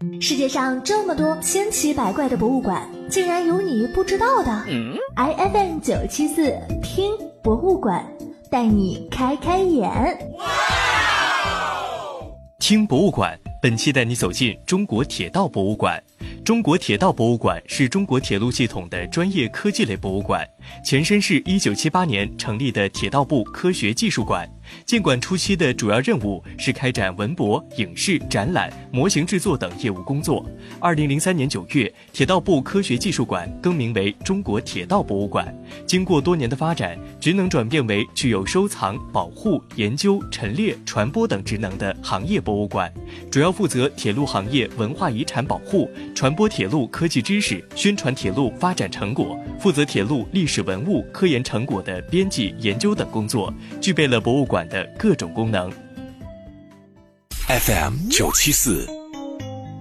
世界上这么多千奇百怪的博物馆，竟然有你不知道的。IFM 974听博物馆，带你开开眼。 听博物馆，本期带你走进中国铁道博物馆。中国铁道博物馆是中国铁路系统的专业科技类博物馆，前身是1978年成立的铁道部科学技术馆。建馆初期的主要任务是开展文博、影视、展览、模型制作等业务工作。2003年9月，铁道部科学技术馆更名为中国铁道博物馆。经过多年的发展，职能转变为具有收藏、保护、研究、陈列、传播等职能的行业博物馆，主要负责铁路行业文化遗产保护、传播铁路科技知识、宣传铁路发展成果，负责铁路历史文物、科研成果的编辑、研究等工作，具备了博物馆的各种功能。 FM 974